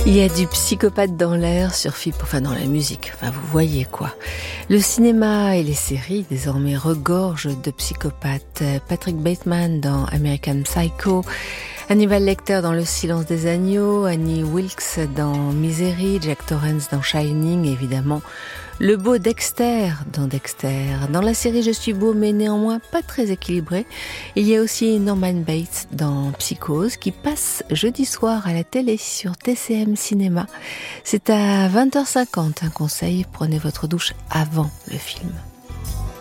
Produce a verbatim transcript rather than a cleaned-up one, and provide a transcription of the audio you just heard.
Il y a du psychopathe dans l'air sur F I P, enfin dans la musique, enfin vous voyez quoi. Le cinéma et les séries désormais regorgent de psychopathes. Patrick Bateman dans American Psycho, Hannibal Lecter dans Le silence des agneaux, Annie Wilkes dans Misery, Jack Torrance dans Shining, évidemment le beau Dexter dans Dexter. Dans la série Je suis beau mais néanmoins pas très équilibré, il y a aussi Norman Bates dans Psychose qui passe jeudi soir à la télé sur T C M Cinéma. C'est à vingt heures cinquante, un conseil, prenez votre douche avant le film.